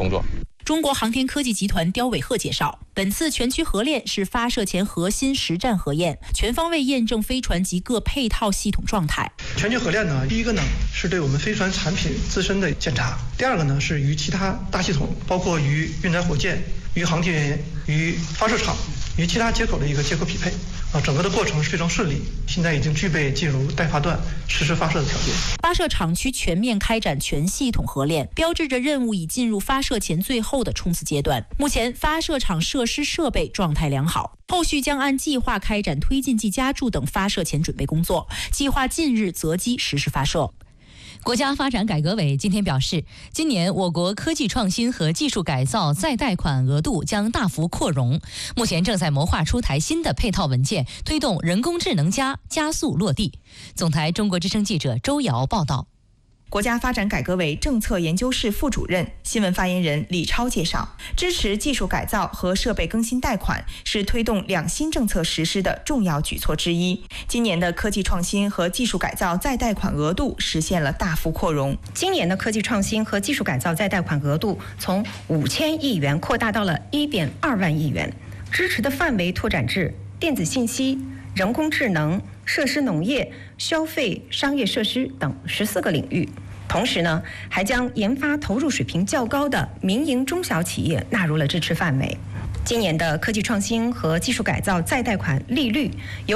工作。 中国航天科技集团刁伟鹤介绍，本次全区核练是发射前核心实战核验，全方位验证飞船及各配套系统状态。 全区核练呢，第一个呢是对我们飞船产品自身的检查，第二个呢是与其他大系统，包括与运载火箭、与航天员、与发射场、与其他接口的一个接口匹配。整个的过程是非常顺利，现在已经具备进入待发段实施发射的条件。 发射场区全面开展全系统核练，标志着任务已进入发射前最后的冲刺阶段。目前发射场设施设备状态良好，后续将按计划开展推进剂加注等发射前准备工作，计划近日择机实施发射。 国家发展改革委今天表示，今年我国科技创新和技术改造再贷款额度将大幅扩容，目前正在谋划出台新的配套文件，推动人工智能加速落地。总台中国之声记者周瑶报道。 国家发展改革委政策研究室副主任、新闻发言人李超介绍，支持技术改造和设备更新贷款是推动两新政策实施的重要举措之一。今年的科技创新和技术改造再贷款额度实现了大幅扩容。 今年的科技创新和技术改造再贷款额度从5000亿元扩大到了1.2万亿元，支持的范围拓展至电子信息、人工智能、设施农业、消费、商业设施等14个领域。同时呢，还将研发投入水平较高的民营中小企业纳入了支持范围。今年的科技创新和技术改造再贷款利率由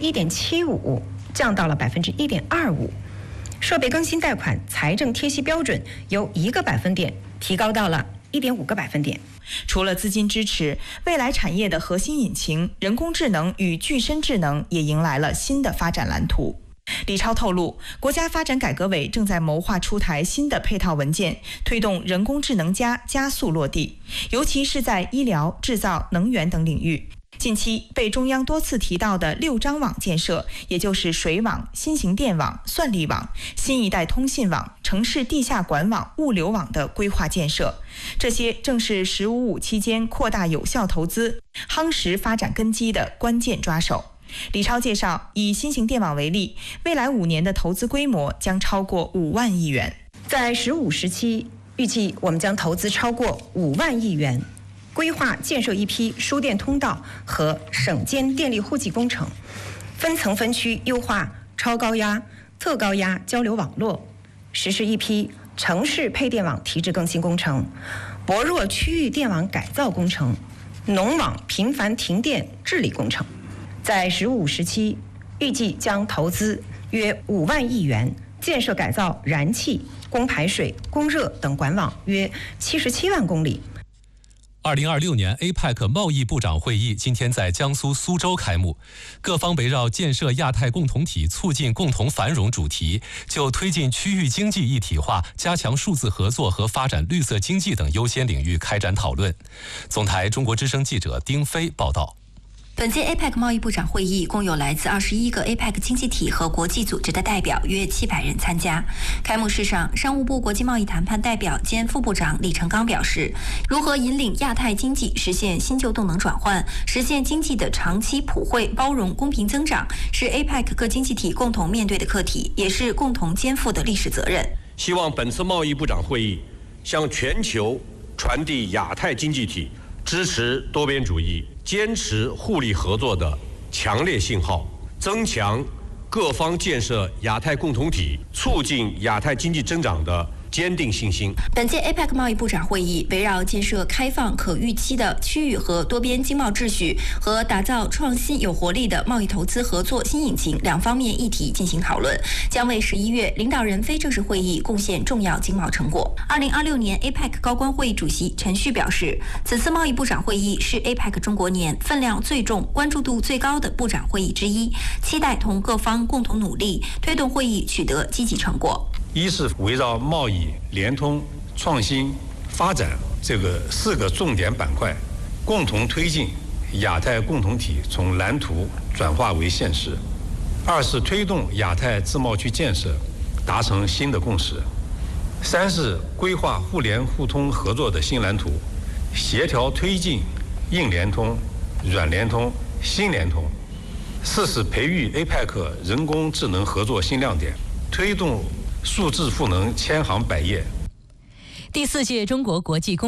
1.75%降到了1.25%，设备更新贷款财政贴息标准由1个百分点提高到了1.5个百分点。 除了资金支持，未来产业的核心引擎人工智能与具身智能也迎来了新的发展蓝图。李超透露，国家发展改革委正在谋划出台新的配套文件，推动人工智能加速落地，尤其是在医疗、制造、能源等领域。近期被中央多次提到的6张网建设，也就是水网、新型电网、算力网、新一代通信网、城市地下管网、物流网的规划建设，这些正是“十五五”期间扩大有效投资、夯实发展根基的关键抓手。李超介绍，以新型电网为例，未来5年的投资规模将超过5万亿元。 在15时期，预计我们将投资超过5万亿元，规划建设一批输电通道和省间电力户籍工程，分层分区优化超高压、特高压交流网络，实施一批城市配电网提质更新工程、薄弱区域电网改造工程、农网频繁停电治理工程。在15时期，预计将投资约5万亿元，建设改造燃气、供排水、供热等管网约77万公里。 2026年 APEC 贸易部长会议今天在江苏苏州开幕，各方围绕建设亚太共同体、促进共同繁荣主题，就推进区域经济一体化、加强数字合作和发展绿色经济等优先领域开展讨论。总台中国之声记者丁飞报道。 本届 APEC 贸易部长会议共有来自21个 APEC 经济体和国际组织的代表约700人参加。开幕式上，商务部国际贸易谈判代表兼副部长李成刚表示，如何引领亚太经济实现新旧动能转换，实现经济的长期普惠、包容、公平增长，是 APEC 各经济体共同面对的课题，也是共同肩负的历史责任。 希望本次贸易部长会议向全球传递亚太经济体支持多边主义、坚持互利合作的强烈信号，增强各方建设亚太共同体、促进亚太经济增长的坚定信心。 本届 APEC 贸易部长会议围绕建设开放可预期的区域和多边经贸秩序和打造创新有活力的贸易投资合作新引擎两方面议题进行讨论，将为11月领导人非正式会议贡献重要经贸成果。2026年 APEC 高官会议主席陈旭表示，此次贸易部长会议是 APEC 中国年分量最重、关注度最高的部长会议之一，期待同各方共同努力，推动会议取得积极成果。 一是围绕贸易、联通、创新、发展这个4个重点板块，共同推进亚太共同体从蓝图转化为现实；二是推动亚太自贸区建设达成新的共识；三是规划互联互通合作的新蓝图，协调推进硬联通、软联通、新联通；四是培育 APEC 人工智能合作新亮点，推动数字赋能千行百业。 第4届中国国际工